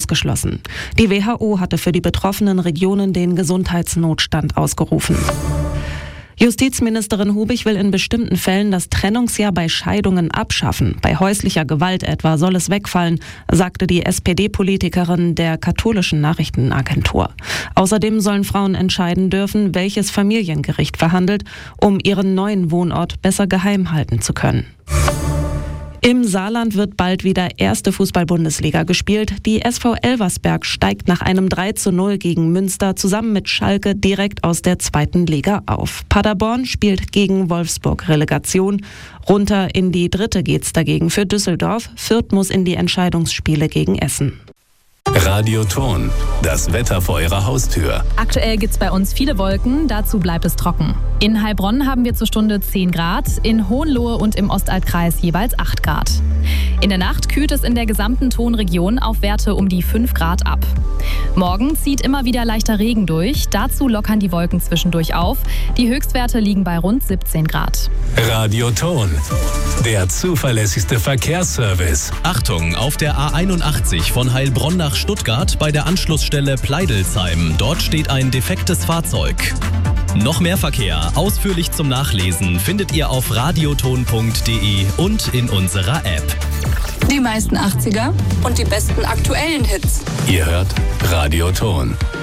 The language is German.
ausgeschlossen. Die WHO hatte für die betroffenen Regionen den Gesundheitsnotstand ausgerufen. Justizministerin Hubig will in bestimmten Fällen das Trennungsjahr bei Scheidungen abschaffen. Bei häuslicher Gewalt etwa soll es wegfallen, sagte die SPD-Politikerin der katholischen Nachrichtenagentur. Außerdem sollen Frauen entscheiden dürfen, welches Familiengericht verhandelt, um ihren neuen Wohnort besser geheim halten zu können. Im Saarland wird bald wieder erste Fußball-Bundesliga gespielt. Die SV Elversberg steigt nach einem 3:0 gegen Münster zusammen mit Schalke direkt aus der 2. Liga auf. Paderborn spielt gegen Wolfsburg Relegation. Runter in die 3. geht's dagegen für Düsseldorf. Fürth muss in die Entscheidungsspiele gegen Essen. Radio Thurn, das Wetter vor Ihrer Haustür. Aktuell gibt's bei uns viele Wolken, dazu bleibt es trocken. In Heilbronn haben wir zur Stunde 10 Grad, in Hohenlohe und im Ostalbkreis jeweils 8 Grad. In der Nacht kühlt es in der gesamten Thonregion auf Werte um die 5 Grad ab. Morgen zieht immer wieder leichter Regen durch, dazu lockern die Wolken zwischendurch auf. Die Höchstwerte liegen bei rund 17 Grad. Radio Thurn, der zuverlässigste Verkehrsservice. Achtung, auf der A81 von Heilbronn nach Stuttgart bei der Anschlussstelle Pleidelsheim. Dort steht ein defektes Fahrzeug. Noch mehr Verkehr, ausführlich zum Nachlesen, findet ihr auf radioton.de und in unserer App. Die meisten 80er und die besten aktuellen Hits. Ihr hört Radio Thurn.